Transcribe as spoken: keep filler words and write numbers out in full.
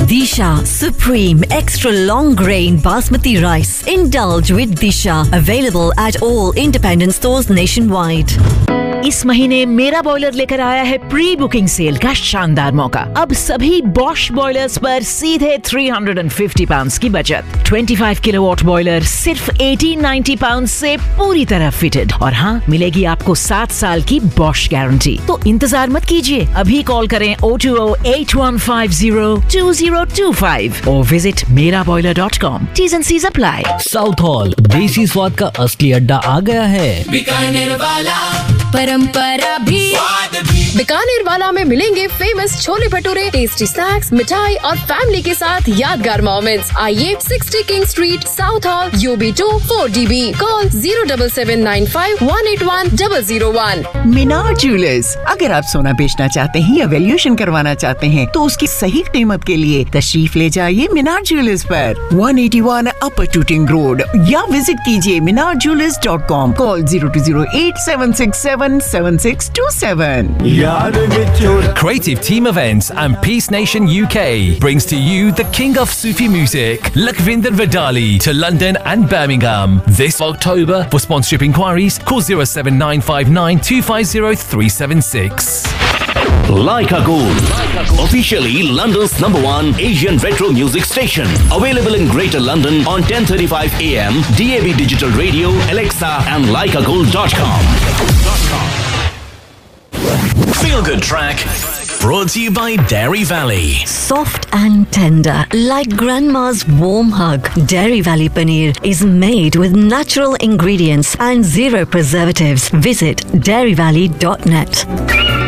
Disha Supreme Extra Long Grain Basmati Rice. Indulge with Disha. Available at all independent stores nationwide. इस महीने मेरा boiler लेकर आया है प्री बुकिंग सेल का शानदार मौका। अब सभी बॉश बॉयलर्स पर सीधे तीन सौ पचास पाउंड्स की बचत। पच्चीस किलोवाट बॉयलर सिर्फ अठारह सौ नब्बे पाउंड्स से पूरी तरह फिटेड। और हाँ, मिलेगी आपको सात साल की बॉश गारंटी। तो इंतजार मत कीजिए, अभी कॉल करें O two O eight one five zero to zero to five और विजिट मेरा boiler dot com. Tease and seize apply. South hall देसी स्वाद का असली अड्डा आ गया है। बीकानेर वाला परंपरा भी, बीकानेर वाला में मिलेंगे famous chole bhature, tasty snacks, मिठाई और फैमिली के साथ यादगार मोमेंट्स। आइए sixty king street, south hall, you B to four D B. Call zero double seven nine five one eight one double zero one. Minar jewellers, अगर आप सोना बेचना चाहते हैं या वैल्यूएशन करवाना चाहते हैं तो उसकी सही कीमत के लिए तशरीफ ले जाइए मीनार ज्वेलर्स पर, एक सौ इक्यासी अपर टूटिंग रोड, या विजिट कीजिए मीनार jewellers dot com. Call zero to zero eight seven six seven seven six two seven. Creative Team Events and Peace Nation U K brings to you the king of Sufi music, Lakhvinder Vidali, to London and Birmingham this October. For sponsorship inquiries, call zero seven nine five nine two five zero three seven six. Leica Gold, officially London's number one Asian retro music station. Available in Greater London on ten thirty-five A M, D A B Digital Radio, Alexa and leica gold dot com. Feel Good Track, brought to you by Dairy Valley. Soft and tender, like grandma's warm hug. Dairy Valley Paneer is made with natural ingredients and zero preservatives. Visit dairy valley dot net.